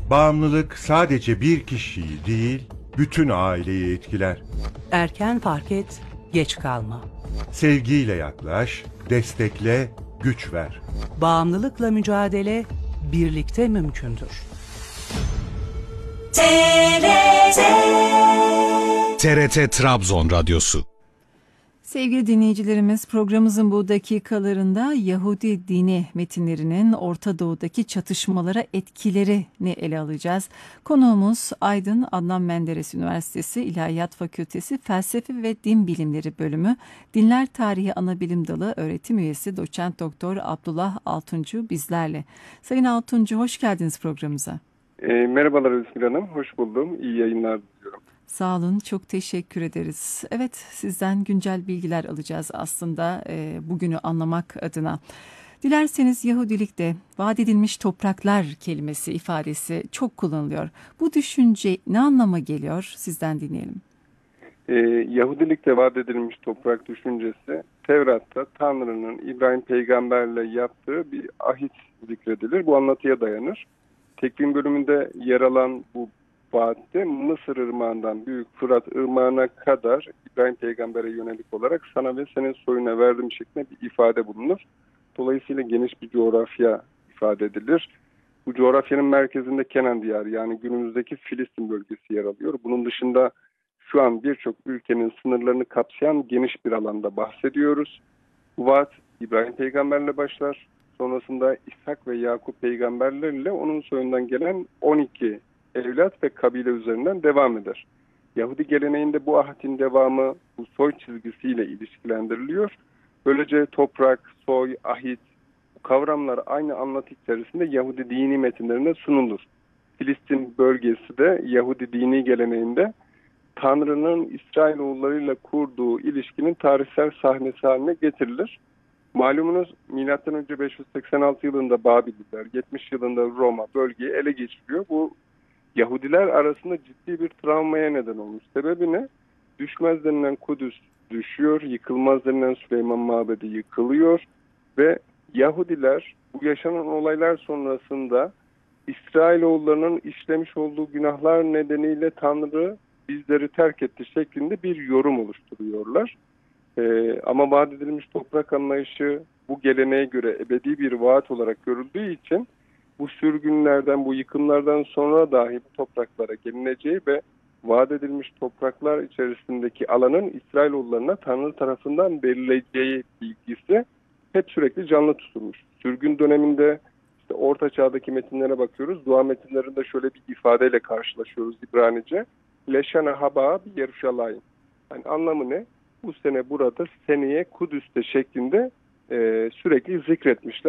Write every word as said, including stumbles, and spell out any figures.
Bağımlılık sadece bir kişiyi değil, bütün aileyi etkiler. Erken fark et, geç kalma. Sevgiyle yaklaş, destekle, güç ver. Bağımlılıkla mücadele birlikte mümkündür. T R T T R T Trabzon Radyosu. Sevgili dinleyicilerimiz, programımızın bu dakikalarında Yahudi dini metinlerinin Orta Doğu'daki çatışmalara etkilerini ele alacağız. Konuğumuz Aydın Adnan Menderes Üniversitesi İlahiyat Fakültesi Felsefe ve Din Bilimleri Bölümü Dinler Tarihi Anabilim Dalı öğretim üyesi Doçent Doktor Abdullah Altuncu bizlerle. Sayın Altuncu, hoş geldiniz programımıza. E, merhabalar Özgür Hanım, hoş buldum. İyi yayınlar diliyorum. Sağ olun, çok teşekkür ederiz. Evet, sizden güncel bilgiler alacağız aslında e, bugünü anlamak adına. Dilerseniz Yahudilikte vaat edilmiş topraklar kelimesi, ifadesi çok kullanılıyor. Bu düşünce ne anlama geliyor? Sizden dinleyelim. E, Yahudilikte vaat edilmiş toprak düşüncesi, Tevrat'ta Tanrı'nın İbrahim peygamberle yaptığı bir ahit zikredilir. Bu anlatıya dayanır. Tekvim bölümünde yer alan bu vaatte Mısır ırmağından Büyük Fırat ırmağına kadar İbrahim peygambere yönelik olarak sana ve senin soyuna verdiğim şeklinde bir ifade bulunur. Dolayısıyla geniş bir coğrafya ifade edilir. Bu coğrafyanın merkezinde Kenan diyarı, yani günümüzdeki Filistin bölgesi yer alıyor. Bunun dışında şu an birçok ülkenin sınırlarını kapsayan geniş bir alanda bahsediyoruz. Bu vaat İbrahim peygamberle başlar. Sonrasında İshak ve Yakup peygamberlerle onun soyundan gelen on iki evlat ve kabile üzerinden devam eder. Yahudi geleneğinde bu ahdin devamı bu soy çizgisiyle ilişkilendiriliyor. Böylece toprak, soy, ahit bu kavramlar aynı anlatı içerisinde Yahudi dini metinlerine sunulur. Filistin bölgesi de Yahudi dini geleneğinde Tanrı'nın İsrailoğullarıyla kurduğu ilişkinin tarihsel sahnesi haline getirilir. Malumunuz milattan önce beş yüz seksen altı yılında Babiller, yetmiş yılında Roma bölgeyi ele geçiriyor. Bu Yahudiler arasında ciddi bir travmaya neden olmuş. Sebebi ne? Düşmez denilen Kudüs düşüyor, yıkılmaz denilen Süleyman Mabedi yıkılıyor ve Yahudiler bu yaşanan olaylar sonrasında İsrailoğullarının işlemiş olduğu günahlar nedeniyle Tanrı bizleri terk etti şeklinde bir yorum oluşturuyorlar. Ee, ama vaat edilmiş toprak anlayışı bu geleneğe göre ebedi bir vaat olarak görüldüğü için bu sürgünlerden, bu yıkımlardan sonra dahi bu topraklara gelineceği ve vaat edilmiş topraklar içerisindeki alanın İsrailoğullarına Tanrı tarafından verileceği bilgisi hep sürekli canlı tutulmuş. Sürgün döneminde işte Orta Çağ'daki metinlere bakıyoruz. Dua metinlerinde şöyle bir ifadeyle karşılaşıyoruz İbranice. Leşana haba bir Yeruşalayim. Yani anlamı ne? Bu sene burada, seneye Kudüs'te şeklinde e, sürekli zikretmişler.